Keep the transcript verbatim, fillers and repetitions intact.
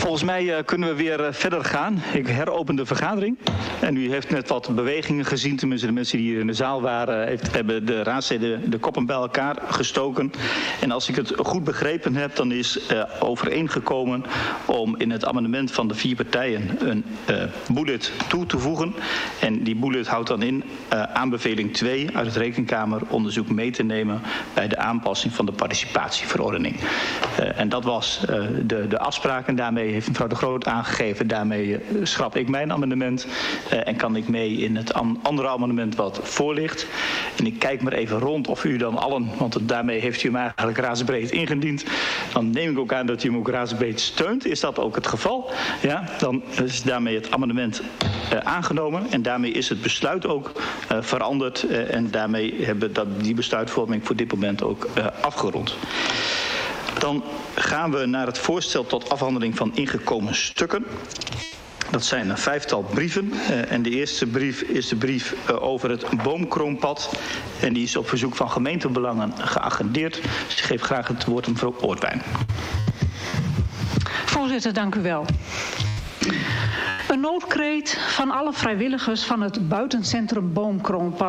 Volgens mij uh, kunnen we weer uh, verder gaan. Ik heropen de vergadering. En u heeft net wat bewegingen gezien. Tenminste, de mensen die hier in de zaal waren, heeft, hebben de raadsleden de koppen bij elkaar gestoken. En als ik het goed begrepen heb, dan is uh, overeengekomen om in het amendement van de vier partijen een uh, bullet toe te voegen. En die bullet houdt dan in uh, aanbeveling twee uit het Rekenkameronderzoek mee te nemen bij de aanpassing van de participatieverordening. Uh, en dat was uh, de, de afspraak. En daarmee heeft mevrouw De Groot aangegeven, daarmee uh, schrap ik mijn amendement uh, en kan ik mee in het am andere amendement wat voor ligt. En ik kijk maar even rond of u dan allen, want het, daarmee heeft u hem eigenlijk raadsbreed ingediend. Dan neem ik ook aan dat u hem ook raadsbreed steunt. Is dat ook het geval? Ja, dan is daarmee het amendement uh, aangenomen en daarmee is het besluit ook uh, veranderd uh, en daarmee hebben we dat, die besluitvorming voor dit moment ook uh, afgerond. Dan gaan we naar het voorstel tot afhandeling van ingekomen stukken. Dat zijn een vijftal brieven. Uh, en de eerste brief is de brief uh, over het boomkroompad. En die is op verzoek van gemeentebelangen geagendeerd. Dus ik geef graag het woord aan mevrouw Oortwijn. Voorzitter, dank u wel. Een noodkreet van alle vrijwilligers van het buitencentrum Boomkroonpad